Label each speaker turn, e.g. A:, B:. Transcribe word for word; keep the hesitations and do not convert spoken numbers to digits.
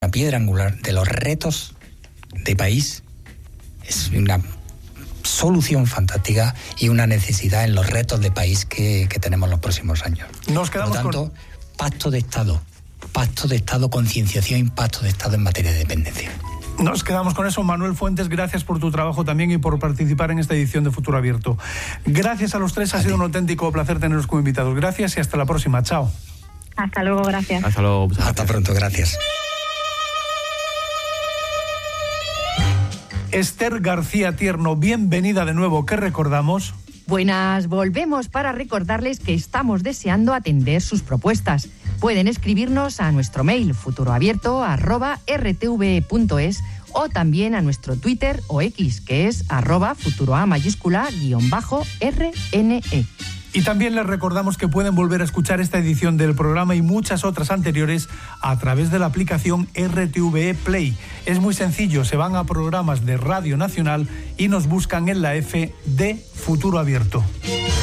A: la piedra angular de los retos de país. Es una solución fantástica y una necesidad en los retos de país que, que tenemos en los próximos años.
B: Nos quedamos
A: Por lo tanto,
B: con...
A: pacto de Estado, pacto de Estado, concienciación y pacto de Estado en materia de dependencia.
B: Nos quedamos con eso. Manuel Fuentes, gracias por tu trabajo también y por participar en esta edición de Futuro Abierto. Gracias a los tres, ha sido un auténtico placer teneros como invitados. Gracias y hasta la próxima. Chao.
C: Hasta luego, gracias.
D: Hasta luego.
A: Hasta pronto, gracias.
B: Esther García Tierno, bienvenida de nuevo. ¿Qué recordamos?
E: Buenas, volvemos para recordarles que estamos deseando atender sus propuestas. Pueden escribirnos a nuestro mail futuroabierto arroba r t v e punto es o también a nuestro Twitter o X, que es arroba futuroa mayúscula guión bajo R N E.
B: Y también les recordamos que pueden volver a escuchar esta edición del programa y muchas otras anteriores a través de la aplicación R T V E Play. Es muy sencillo, se van a programas de Radio Nacional y nos buscan en la F de Futuro Abierto.